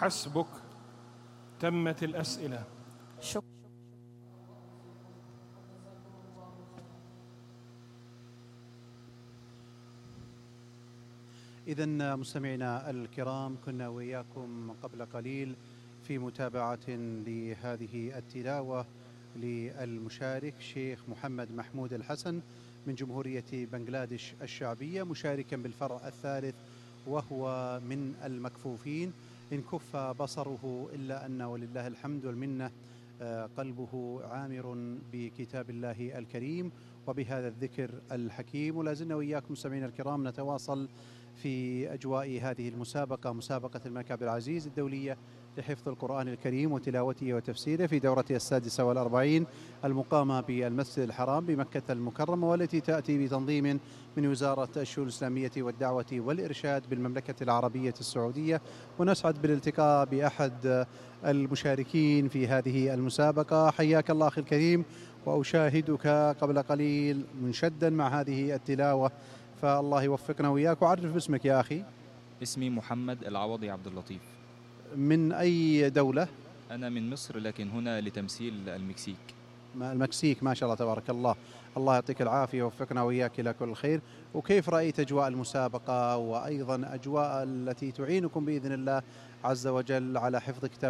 حسبك. تمت الأسئلة. شكرا. إذن مستمعينا الكرام، كنا وإياكم قبل قليل في متابعة لهذه التلاوة للمشارك شيخ محمد محمود الحسن من جمهورية بنغلاديش الشعبية، مشاركا بالفرع الثالث وهو من المكفوفين. إن كف بصره إلا أن ولله الحمد والمنة قلبه عامر بكتاب الله الكريم وبهذا الذكر الحكيم. ولا زلنا وإياكم مستمعينا الكرام نتواصل في أجواء هذه المسابقة، مسابقة الملك عبد العزيز الدولية لحفظ القرآن الكريم وتلاوته وتفسيره في دورتها 46 المقامة بالمسجد الحرام بمكة المكرمة، والتي تأتي بتنظيم من وزارة الشؤون الإسلامية والدعوة والإرشاد بالمملكة العربية السعودية. ونسعد بالالتقاء بأحد المشاركين في هذه المسابقة. حياك الله أخي الكريم، وأشاهدك قبل قليل منشدا مع هذه التلاوة، فالله يوفقنا وإياك. وعرف باسمك يا أخي. اسمي محمد العوضي عبد اللطيف. من أي دولة؟ أنا من مصر، لكن هنا لتمثيل المكسيك. المكسيك، ما شاء الله تبارك الله. الله يعطيك العافية ووفقنا وإياك إلى كل خير. وكيف رأيت أجواء المسابقة وأيضا أجواء التي تعينكم بإذن الله عز وجل على حفظ كتاب